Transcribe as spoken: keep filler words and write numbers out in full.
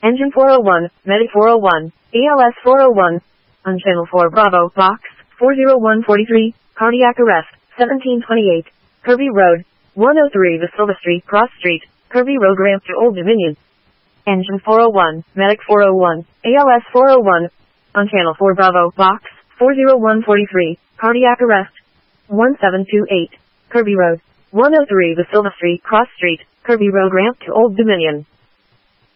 Engine four oh one, Medic four oh one, A L S four oh one. On Channel four Bravo, Box four oh one forty-three, cardiac arrest, seventeen twenty-eight, Kirby Road, one oh three The Silva Street, Cross Street, Kirby Road ramp to Old Dominion. Engine four oh one, Medic four oh one, A L S four oh one. On Channel four Bravo, Box four oh one forty-three, cardiac arrest, one seven two eight, Kirby Road, one oh three The Silva Street, Cross Street, Kirby Road ramp to Old Dominion.